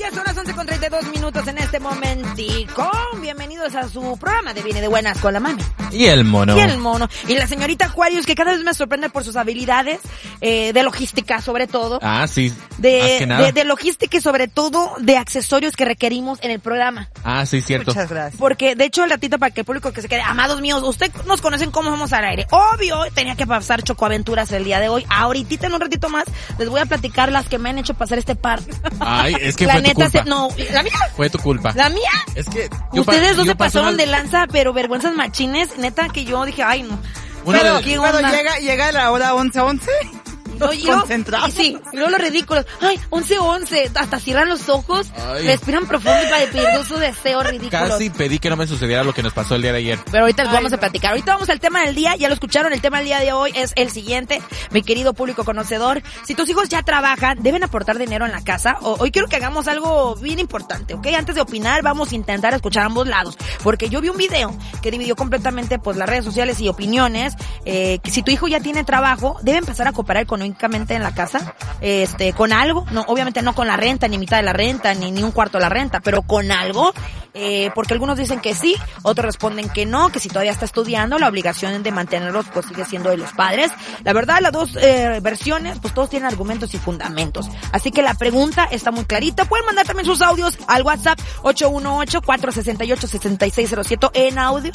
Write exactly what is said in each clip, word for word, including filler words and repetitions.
días, son las once con treinta y dos minutos en este momentico. Bienvenidos a su programa de Viene de Buenas con la Mami. Y el mono. Y el mono. Y la señorita Aquarius, que cada vez me sorprende por sus habilidades eh, de logística, sobre todo. Ah, sí. De, Más que nada. de, de logística y sobre todo de accesorios que requerimos en el programa. Ah, sí, cierto. Muchas gracias. Porque, de hecho, el ratito para que el público que se quede, amados míos, ustedes nos conocen cómo vamos al aire. Obvio, tenía que pasar chocoaventuras el día de hoy. Ahorita, en un ratito más, les voy a platicar las que me han hecho pasar este par. Ay, es que la fue tu neta culpa. Se, no, ¿la mía? Fue tu culpa. ¿La mía? Es que yo Ustedes pa- dos yo se pasé pasaron una- de lanza, pero vergüenzas machines. Neta que yo dije, ay, no. Una Pero, de- ¿qué Bueno, onda? llega, llega la hora once once. No, y luego- concentrados. y sí, y luego los ridículos. Ay, once once, hasta cierran los ojos, Ay. respiran profundo para pedir su deseo ridículo. Casi pedí que no me sucediera lo que nos pasó el día de ayer. Pero ahorita les Ay, vamos a no. platicar. Ahorita vamos al tema del día, ya lo escucharon, el tema del día de hoy es el siguiente, mi querido público conocedor. Si tus hijos ya trabajan, deben aportar dinero en la casa. O, hoy quiero que hagamos algo bien importante, ¿ok? Antes de opinar, vamos a intentar escuchar ambos lados. Porque yo vi un video que dividió completamente pues las redes sociales y opiniones, eh, que si tu hijo ya tiene trabajo, debe empezar a cooperar económicamente en la casa, este, con algo, no, obviamente no con la renta, ni mitad de la renta, ni, ni un cuarto de la renta, pero con algo, eh, porque algunos dicen que sí, otros responden que no, que si todavía está estudiando, la obligación de mantenerlos pues sigue siendo de los padres. La verdad, las dos eh, versiones, pues todos tienen argumentos y fundamentos. Así que la pregunta está muy clarita. Pueden mandar también sus audios al WhatsApp ocho uno ocho, cuatro seis ocho, seis seis cero siete en audio.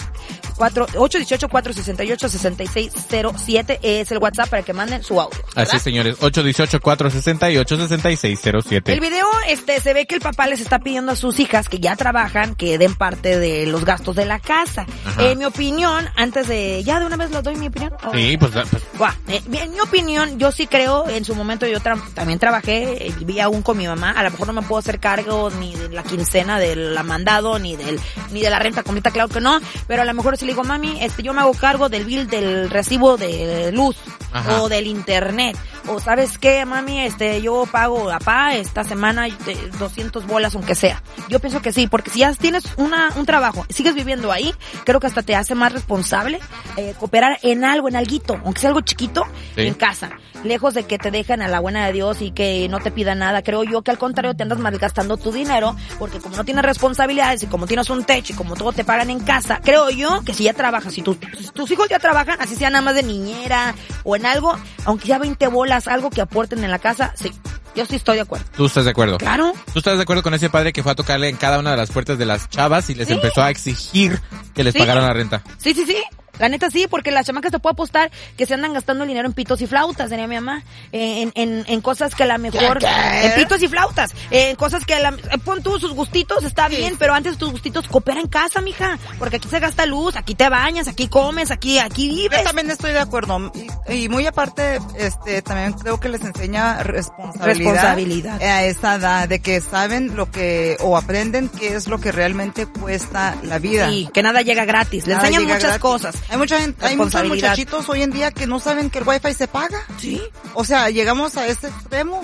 ocho uno ocho, cuatro seis ocho, seis seis cero siete es el WhatsApp para que manden su audio, ¿verdad? Así, señores. ocho uno ocho, cuatro seis ocho, seis seis cero siete. El video, este, se ve que el papá les está pidiendo a sus hijas que ya trabajan, que den parte de los gastos de la casa. Ajá. En mi opinión, antes de, ya de una vez les doy mi opinión. ¿O? Sí, pues, pues Buah, eh, en mi opinión, yo sí creo, en su momento yo tra- también trabajé, eh, vivía aún con mi mamá, a lo mejor no me puedo hacer cargo ni de la quincena del mandado, ni del, ni de la renta completa, claro que no, pero a lo mejor si le digo, mami, este, yo me hago cargo del bill del recibo de luz, Ajá. o del internet, o sabes qué, mami, este, yo pago a pa esta semana eh, doscientos bolas aunque sea. Yo pienso que sí, porque si ya tienes una, un trabajo, sigues viviendo ahí, creo que hasta te hace más responsable, eh, cooperar en algo, en alguito, aunque sea algo chiquito, Sí. en casa. Lejos de que te dejan a la buena de Dios y que no te pidan nada, creo yo que al contrario te andas malgastando tu dinero, porque como no tienes responsabilidades y como tienes un techo y como todo te pagan en casa, creo yo que si ya trabajas, si, tu, si tus hijos ya trabajan, así sea nada más de niñera o en algo, aunque ya veinte bolas, algo que aporten en la casa, sí. Yo sí estoy de acuerdo. tú estás de acuerdo. Claro. ¿Tú estás de acuerdo con ese padre que fue a tocarle en cada una de las puertas de las chavas y les Sí. empezó a exigir que les Sí. pagaran la renta? Sí, sí, sí. La neta sí, porque las chamacas te puedo apostar que se andan gastando el dinero en pitos y flautas, diría mi mamá. En, en, en cosas que a la mejor... ¿Qué? En pitos y flautas. En cosas que a la... eh, Pon tú sus gustitos, está Sí, bien, sí. pero antes tus gustitos coopera en casa, mija. Porque aquí se gasta luz, aquí te bañas, aquí comes, aquí, aquí vives. Yo también estoy de acuerdo. Y, y muy aparte, este, también creo que les enseña responsabilidad. Responsabilidad. A esa edad, de que saben lo que, o aprenden qué es lo que realmente cuesta la vida. Sí, que nada llega gratis. Le Nada enseñan llega muchas gratis. cosas. Hay mucha gente, hay muchos Responsabilidad. muchachitos hoy en día que no saben que el wifi se paga. Sí. O sea, llegamos a ese extremo.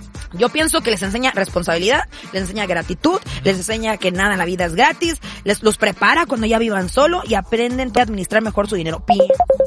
Yo pienso que les enseña responsabilidad, les enseña gratitud, les enseña que nada en la vida es gratis, les los prepara cuando ya vivan solo y aprenden a administrar mejor su dinero. Pi-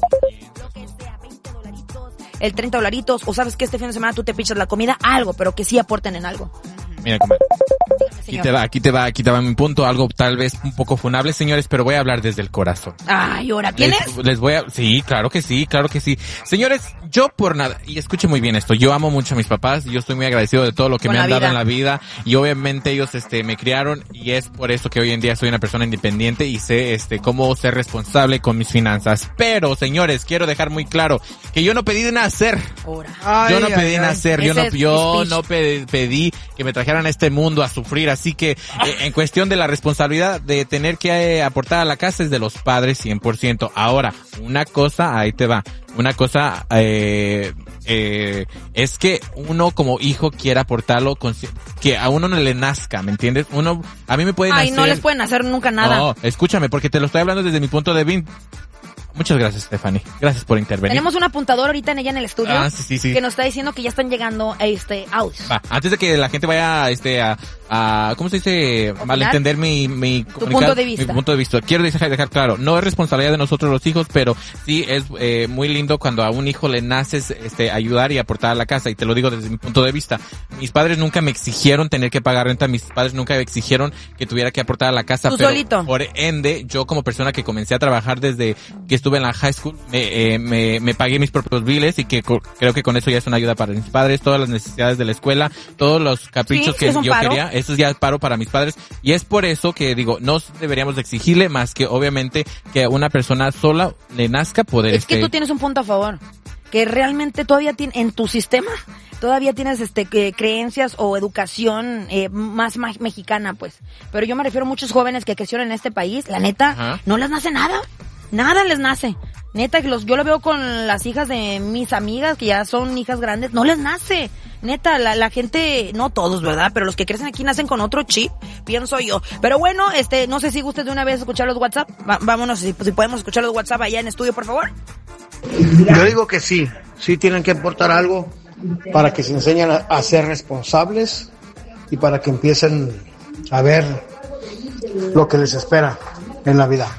Lo que sea, veinte dolaritos, el treinta dolaritos, o sabes que este fin de semana tú te pichas la comida, algo, pero que sí aporten en algo. Mira, comadre. Aquí Señor. te va, aquí te va, aquí te va mi punto, algo tal vez un poco funable, señores, pero voy a hablar desde el corazón. Ay, ¿ahora tienes? Les, les voy a, sí, claro que sí, claro que sí. Señores, yo por nada, y escuchen muy bien esto, yo amo mucho a mis papás, yo estoy muy agradecido de todo lo que Con me la han dado vida. en la vida, y obviamente ellos, este, me criaron, y es por eso que hoy en día soy una persona independiente y sé, este, cómo ser responsable con mis finanzas. Pero, señores, quiero dejar muy claro que yo no pedí de nacer. Ahora. Ay, Yo no ay, pedí ay. nacer, yo Ese no, es yo speech. no pedí, pedí que me trajeran a este mundo a sufrir, así que eh, en cuestión de la responsabilidad de tener que eh, aportar a la casa es de los padres cien por ciento. Ahora, una cosa, ahí te va, una cosa eh, eh, es que uno como hijo quiera aportarlo, con, que a uno no le nazca, ¿me entiendes? Uno, a mí me pueden Ay, hacer... no les pueden hacer nunca nada. No, escúchame, porque te lo estoy hablando desde mi punto de vista. Muchas gracias, Stephanie. Gracias por intervenir. Tenemos un apuntador ahorita en ella en el estudio ah, sí, sí, sí. que nos está diciendo que ya están llegando este audios. Va, antes de que la gente vaya este a, a ¿cómo se dice? ¿Opinar? Malentender mi mi, Tu punto de vista. mi punto de vista. Quiero dejar, dejar claro, no es responsabilidad de nosotros los hijos, pero sí es eh, muy lindo cuando a un hijo le naces este ayudar y aportar a la casa, y te lo digo desde mi punto de vista. Mis padres nunca me exigieron tener que pagar renta, mis padres nunca me exigieron que tuviera que aportar a la casa, ¿Tú pero solito? Por ende, yo como persona que comencé a trabajar desde que estuve en la high school, me, eh, me, me pagué mis propios biles, y que co- creo que con eso ya es una ayuda para mis padres, todas las necesidades de la escuela, todos los caprichos Sí, que sí, es yo un paro. quería, eso ya es paro para mis padres, y es por eso que digo, no deberíamos de exigirle más que obviamente que a una persona sola le nazca poder Es que este, tú tienes un punto a favor, que realmente todavía tiene, en tu sistema, todavía tienes este que, creencias o educación eh, más ma- mexicana, pues. Pero yo me refiero a muchos jóvenes que crecieron en este país, la neta, Ajá. no les nace nada, nada les nace. Neta, que los, yo lo veo con las hijas de mis amigas, que ya son hijas grandes, no les nace. Neta, la, la gente, no todos, ¿verdad? Pero los que crecen aquí nacen con otro chip, pienso yo. Pero bueno, este, no sé si gustes de una vez escuchar los WhatsApp. Va- vámonos, si, si podemos escuchar los WhatsApp allá en estudio, por favor. Yo digo que sí, sí tienen que aportar algo para que se enseñen a, a ser responsables y para que empiecen a ver lo que les espera en la vida.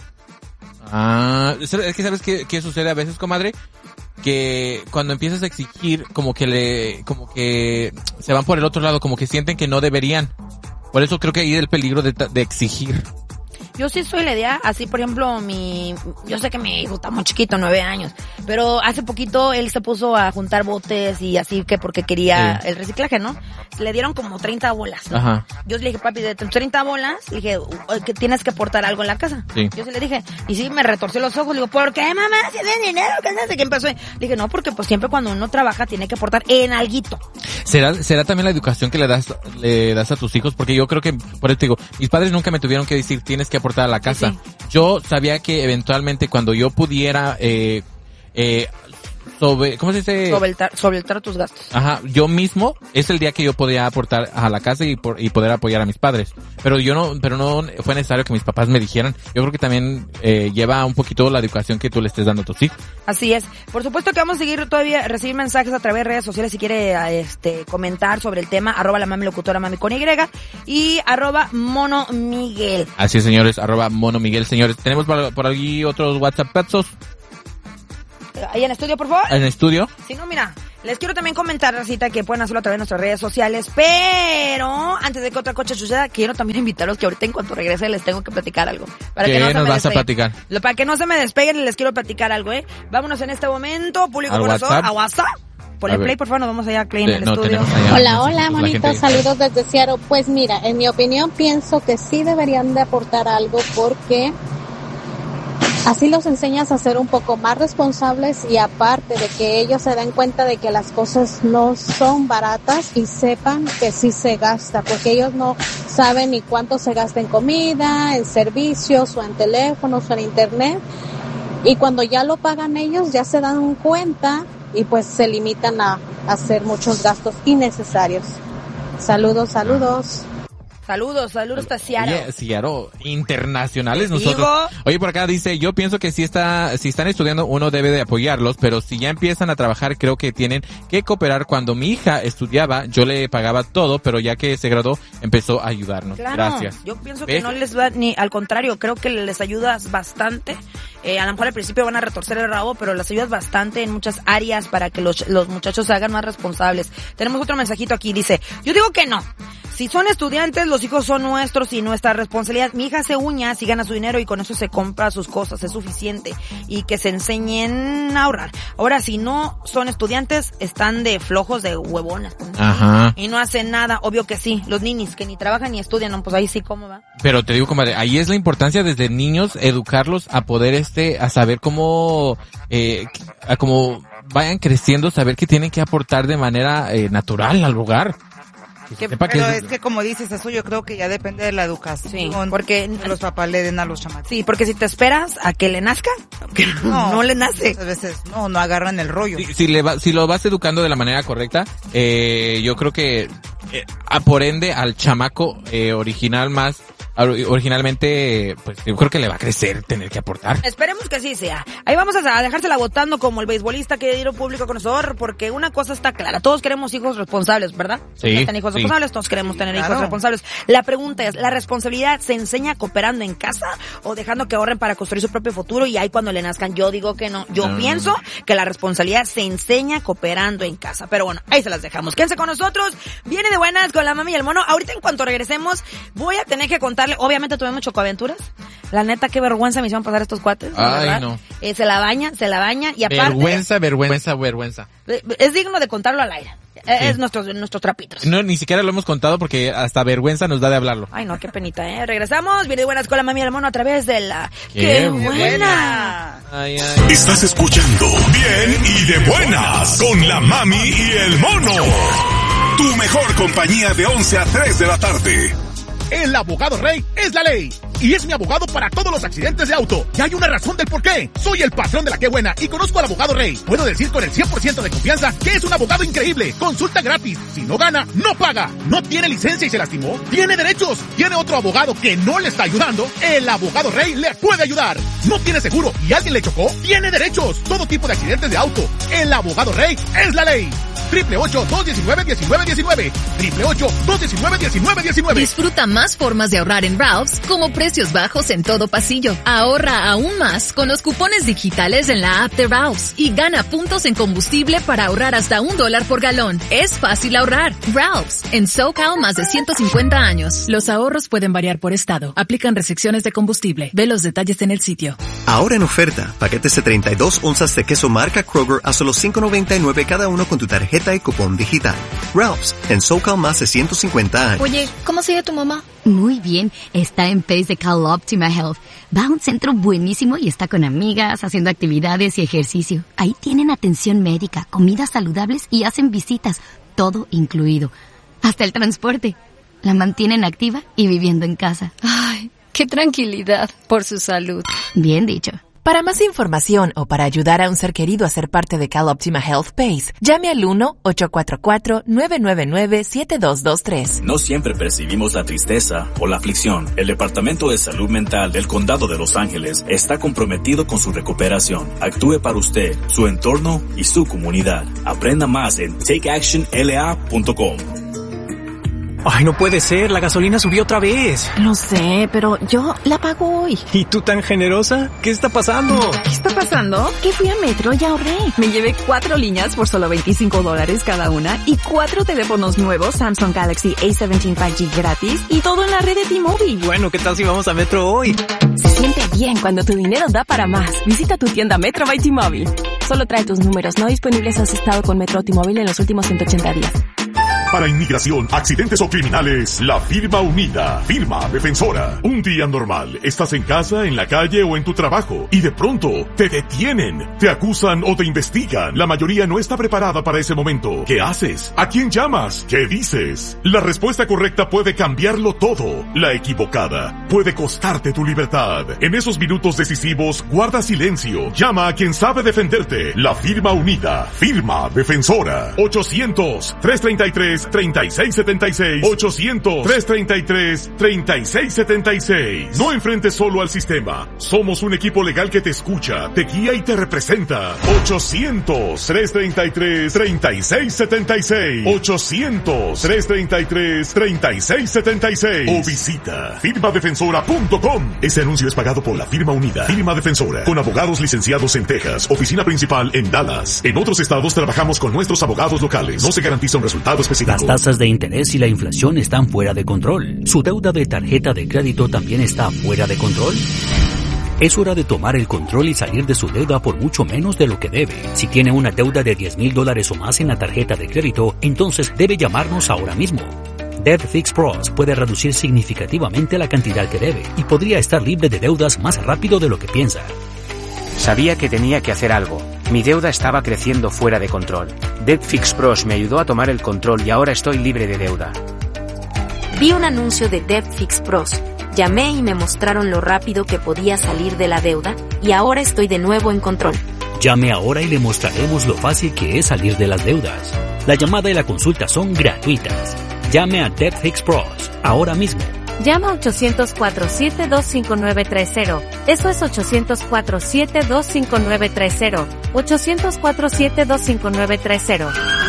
Ah, es que ¿sabes qué, qué sucede a veces, comadre? Que cuando empiezas a exigir, como que le, como que se van por el otro lado, como que sienten que no deberían. Por eso creo que ahí el peligro de, de exigir. Yo sí soy la idea, así por ejemplo, mi, yo sé que mi hijo está muy chiquito, nueve años, pero hace poquito él se puso a juntar botes y así que porque quería Sí. el reciclaje, ¿no? Le dieron como treinta bolas, ¿no? Ajá. Yo le dije, papi, de tus treinta bolas, le dije, "U- que tienes que aportar algo en la casa. Sí. Yo sí le dije, y sí, me retorció los ojos, le digo, ¿por qué, mamá? ¿Se den dinero? ¿Qué no sé qué empezó? Le dije, no, porque pues siempre cuando uno trabaja tiene que aportar en alguito. ¿Será, será también la educación que le das, le das a tus hijos? Porque yo creo que, por eso te digo, mis padres nunca me tuvieron que decir, tienes que aportar a la casa. Sí. Yo sabía que eventualmente cuando yo pudiera, eh, eh, sobre, ¿cómo se dice? Solventar, solventar tus gastos. Ajá, yo mismo es el día que yo podía aportar a la casa y, por, y poder apoyar a mis padres. Pero yo no, pero no fue necesario que mis papás me dijeran. Yo creo que también eh, lleva un poquito la educación que tú le estés dando a tus hijos. Así es. Por supuesto que vamos a seguir todavía, recibir mensajes a través de redes sociales si quiere a, este comentar sobre el tema, arroba la mami locutora mami con Y y arroba mono Miguel. Así es, señores, arroba mono Miguel, señores. Tenemos por, por aquí otros WhatsApp petsos Ahí en estudio, por favor. en estudio. Si no, mira, les quiero también comentar, Racita, que pueden hacerlo a través de nuestras redes sociales, pero antes de que otra cosa suceda, quiero también invitarlos que ahorita en cuanto regrese les tengo que platicar algo. Para ¿Qué que no se nos me vas a despeguen. platicar? Lo- Para que no se me despeguen, les quiero platicar algo, ¿eh? Vámonos en este momento, público ¿Al corazón, WhatsApp? a WhatsApp. Ponle A ver. play, por favor, nos vamos allá a Clay en Eh, el no, estudio. tenemos allá. Hola, no sé, hola, pues, la monitos, gente- saludos desde Seattle. Pues mira, en mi opinión pienso que sí deberían de aportar algo porque así los enseñas a ser un poco más responsables y aparte de que ellos se den cuenta de que las cosas no son baratas y sepan que sí se gasta, porque ellos no saben ni cuánto se gasta en comida, en servicios o en teléfonos o en internet. Y cuando ya lo pagan ellos, ya se dan cuenta y pues se limitan a, a hacer muchos gastos innecesarios. Saludos, saludos. Saludos, saludos hasta Seattle. Oye, Seattle, internacionales Te nosotros. digo. Oye, por acá dice, yo pienso que si está, si están estudiando uno debe de apoyarlos, pero si ya empiezan a trabajar creo que tienen que cooperar. Cuando mi hija estudiaba, yo le pagaba todo, pero ya que se graduó, empezó a ayudarnos. Claro, Gracias. yo pienso que ¿Ves? no les va ni al contrario, creo que les ayudas bastante. Eh, a lo mejor al principio van a retorcer el rabo, pero les ayudas bastante en muchas áreas para que los, los muchachos se hagan más responsables. Tenemos otro mensajito aquí, dice, yo digo que no. Si son estudiantes, los hijos son nuestros y nuestra responsabilidad. Mi hija hace uñas y gana su dinero y con eso se compra sus cosas, es suficiente. Y que se enseñen a ahorrar. Ahora, si no son estudiantes, están de flojos, de huevonas. Ajá. Y no hacen nada, obvio que sí. Los ninis que ni trabajan ni estudian, no, pues ahí sí, ¿cómo va? Pero te digo, comadre, ahí es la importancia desde niños educarlos a poder este, a saber cómo, eh, a cómo vayan creciendo, saber que tienen que aportar de manera eh, natural al hogar. Que- sepa que pero es- es que como dices, eso yo creo que ya depende de la educación Sí, porque- que los papás le den a los chamacos. Sí, porque si te esperas a que le nazca, que no, no le nace. A veces no, no agarran el rollo. Si, si le va, si lo vas educando de la manera correcta, eh, yo creo que, eh, a por ende al chamaco eh, original más originalmente, pues yo creo que le va a crecer tener que aportar. Esperemos que sí sea. Ahí vamos a dejársela votando como el beisbolista que dio público conocedor, porque una cosa está clara, todos queremos hijos responsables, ¿verdad? Sí. Están hijos sí. responsables, todos queremos tener Claro. hijos responsables. La pregunta es, ¿la responsabilidad se enseña cooperando en casa o dejando que ahorren para construir su propio futuro y ahí cuando le nazcan? Yo digo que no. Yo No. pienso que la responsabilidad se enseña cooperando en casa. Pero bueno, ahí se las dejamos. Quédense con nosotros. Viene de buenas con la mami y el mono. Ahorita en cuanto regresemos, voy a tener que contarle, obviamente tuvimos chocoaventuras. La neta, qué vergüenza me hicieron pasar estos cuates. la Ay, verdad. no. Eh, se la bañan, se la bañan y aparte... Vergüenza, vergüenza, vergüenza. Es digno de contarlo al aire. Eh, Sí. Es nuestros, nuestros trapitos. No, ni siquiera lo hemos contado porque hasta vergüenza nos da de hablarlo. Ay, no, qué penita, ¿eh? Regresamos. Viene de buenas con la mami y el mono a través de la... ¡Qué buena! Ay, ay. Estás escuchando Bien y de Buenas con la mami y el mono. Tu mejor compañía de once a tres de la tarde. El abogado Rey es la ley. Y es mi abogado para todos los accidentes de auto. Y hay una razón del por qué. Soy el patrón de la que buena y conozco al abogado Rey. Puedo decir con el cien por ciento de confianza que es un abogado increíble. Consulta gratis. Si no gana, no paga. No tiene licencia y se lastimó. Tiene derechos. Tiene otro abogado que no le está ayudando. El abogado Rey le puede ayudar. No tiene seguro y alguien le chocó. Tiene derechos. Todo tipo de accidentes de auto. El abogado Rey es la ley. Triple ocho, dos diecinueve, diecinueve diecinueve. Triple ocho, dos diecinueve, diecinueve diecinueve. Disfruta más formas de ahorrar en Ralph's, como precios bajos en todo pasillo. Ahorra aún más con los cupones digitales en la app de Ralph's y gana puntos en combustible para ahorrar hasta un dólar por galón. Es fácil ahorrar. Ralph's, en SoCal más de ciento cincuenta años. Los ahorros pueden variar por estado. Aplican restricciones de combustible. Ve los detalles en el sitio. Ahora en oferta, paquetes de treinta y dos onzas de queso marca Kroger a solo cinco noventa y nueve cada uno con tu tarjeta y cupón digital. Ralph's, en SoCal más de ciento cincuenta años. Oye, ¿cómo sigue tu mamá? Muy bien, está en Pace de Cal Optima Health. Va a un centro buenísimo y está con amigas, haciendo actividades y ejercicio. Ahí tienen atención médica, comidas saludables y hacen visitas, todo incluido. Hasta el transporte. La mantienen activa y viviendo en casa. Ay, qué tranquilidad por su salud. Bien dicho. Para más información o para ayudar a un ser querido a ser parte de Cal Optima Health Pace, llame al uno ocho cuatro cuatro, nueve nueve nueve, siete dos dos tres. No siempre percibimos la tristeza o la aflicción. El Departamento de Salud Mental del Condado de Los Ángeles está comprometido con su recuperación. Actúe para usted, su entorno y su comunidad. Aprenda más en take action l a punto com. Ay, no puede ser, la gasolina subió otra vez. Lo sé, pero yo la pago hoy. ¿Y tú tan generosa? ¿Qué está pasando? ¿Qué está pasando? Que fui a Metro y ahorré. Me llevé cuatro líneas por solo veinticinco dólares cada una y cuatro teléfonos nuevos Samsung Galaxy A diecisiete cinco G gratis y todo en la red de T-Mobile. Bueno, ¿qué tal si vamos a Metro hoy? Se siente bien cuando tu dinero da para más. Visita tu tienda Metro by T-Mobile. Solo trae tus números no disponibles si has estado con Metro o T-Mobile en los últimos ciento ochenta días. Para inmigración, accidentes o criminales, la firma unida, firma defensora. Un día normal, estás en casa, en la calle o en tu trabajo y de pronto te detienen, te acusan o te investigan. La mayoría no está preparada para ese momento. ¿Qué haces? ¿A quién llamas? ¿Qué dices? La respuesta correcta puede cambiarlo todo. La equivocada puede costarte tu libertad. En esos minutos decisivos, guarda silencio. Llama a quien sabe defenderte. La firma unida, firma defensora. ochocientos, trescientos treinta y tres, treinta y seis setenta y seis. ochocientos, trescientos treinta y tres, treinta y seis setenta y seis. No enfrentes solo al sistema. Somos un equipo legal que te escucha, te guía y te representa. ochocientos, trescientos treinta y tres, treinta y seis setenta y seis. ochocientos, trescientos treinta y tres, treinta y seis setenta y seis. O visita firma defensora punto com. Este anuncio es pagado por la firma unida. Firma Defensora, con abogados licenciados en Texas. Oficina principal en Dallas. En otros estados trabajamos con nuestros abogados locales. No se garantiza un resultado específico. Las tasas de interés y la inflación están fuera de control. ¿Su deuda de tarjeta de crédito también está fuera de control? Es hora de tomar el control y salir de su deuda por mucho menos de lo que debe. Si tiene una deuda de diez mil dólares o más en la tarjeta de crédito, entonces debe llamarnos ahora mismo. Debt Fix Pros puede reducir significativamente la cantidad que debe y podría estar libre de deudas más rápido de lo que piensa. Sabía que tenía que hacer algo. Mi deuda estaba creciendo fuera de control. Debt Fix Pros me ayudó a tomar el control y ahora estoy libre de deuda. Vi un anuncio de Debt Fix Pros. Llamé y me mostraron lo rápido que podía salir de la deuda y ahora estoy de nuevo en control. Llame ahora y le mostraremos lo fácil que es salir de las deudas. La llamada y la consulta son gratuitas. Llame a Debt Fix Pros ahora mismo Llama ocho cero cero, cuatro siete dos, cinco nueve tres cero. Eso es ocho cero cero, cuatro siete dos, cinco nueve tres cero. ocho cero cero, cuatro siete dos, cinco nueve tres cero.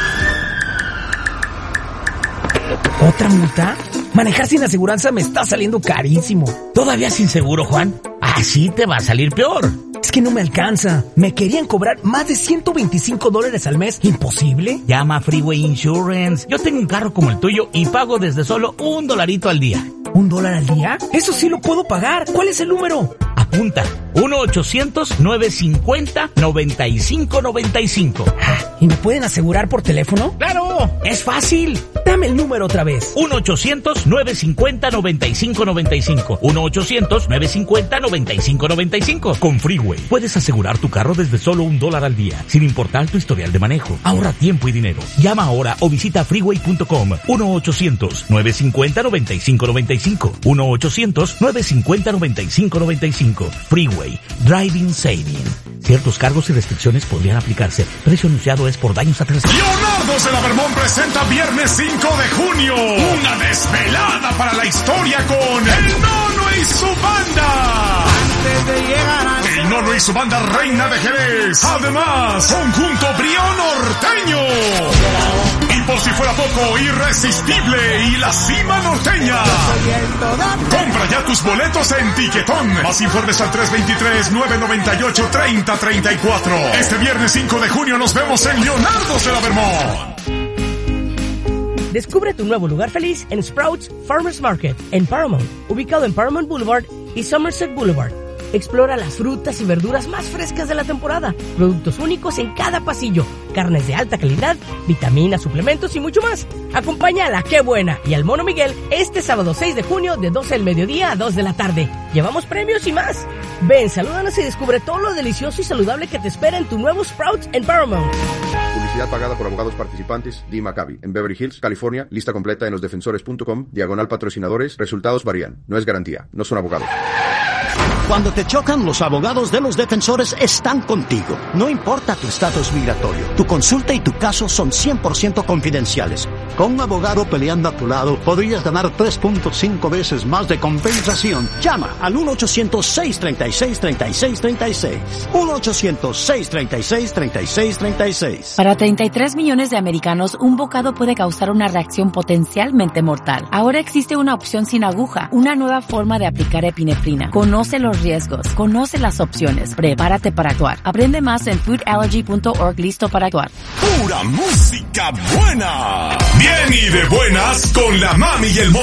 ¿Otra multa? Manejar sin aseguranza me está saliendo carísimo. ¿Todavía sin seguro, Juan? Así te va a salir peor. Es que no me alcanza. Me querían cobrar más de ciento veinticinco dólares al mes. ¿Imposible? Llama a Freeway Insurance. Yo tengo un carro como el tuyo y pago desde solo un dolarito al día. ¿Un dólar al día? Eso sí lo puedo pagar. ¿Cuál es el número? Apunta. uno ochocientos, nueve cincuenta, noventa y cinco noventa y cinco. ¿Y me pueden asegurar por teléfono? ¡Claro! ¡Es fácil! Dame el número otra vez. uno ochocientos, nueve cincuenta, noventa y cinco noventa y cinco. uno ochocientos, nueve cincuenta, noventa y cinco noventa y cinco. Con Freeway puedes asegurar tu carro desde solo un dólar al día, sin importar tu historial de manejo. Ahorra tiempo y dinero. Llama ahora o visita freeway punto com. uno ochocientos, nueve cincuenta, noventa y cinco noventa y cinco. uno ochocientos, nueve cincuenta, noventa y cinco noventa y cinco. Freeway. Driving Saving. Ciertos cargos y restricciones podrían aplicarse. Precio anunciado es por daños a terceros. Leonardo de la Vermont presenta viernes cinco de junio una desvelada para la historia con El Nono y su banda. Antes de llegar a... El Nono y su banda Reina de Jerez. Además, conjunto Brío Norteño. Y por si fuera poco, Irresistible y la Cima Norteña. Compra ya tus boletos en Tiquetón. Más informes al tres dos tres, nueve nueve ocho, tres cero tres cuatro. Este viernes cinco de junio nos vemos en Leonardo de la Vermont. Descubre tu nuevo lugar feliz en Sprouts Farmers Market en Paramount, ubicado en Paramount Boulevard y Somerset Boulevard. Explora las frutas y verduras más frescas de la temporada, productos únicos en cada pasillo, carnes de alta calidad, vitaminas, suplementos y mucho más. Acompaña a la Qué Buena y al Mono Miguel este sábado seis de junio de doce del mediodía a dos de la tarde. Llevamos premios y más. Ven, salúdanos y descubre todo lo delicioso y saludable que te espera en tu nuevo Sprouts en Paramount. Publicidad pagada por abogados participantes. Dee Maccabi, en Beverly Hills, California. Lista completa en los defensores punto com. Diagonal patrocinadores. Resultados varían. No es garantía. No son abogados. Cuando te chocan, los abogados de los defensores están contigo. No importa tu estatus migratorio, tu consulta y tu caso son cien por ciento confidenciales. Con un abogado peleando a tu lado, podrías ganar tres punto cinco veces más de compensación. Llama al uno ochocientos, seis tres seis, tres seis tres seis. uno ochocientos, seis tres seis, tres seis tres seis. Para treinta y tres millones de americanos, un bocado puede causar una reacción potencialmente mortal. Ahora existe una opción sin aguja, una nueva forma de aplicar epinefrina. Conoce los riesgos, conoce las opciones, prepárate para actuar. Aprende más en food allergy punto org. Listo para actuar. Pura música buena. Bien y de buenas con la mami y el mono.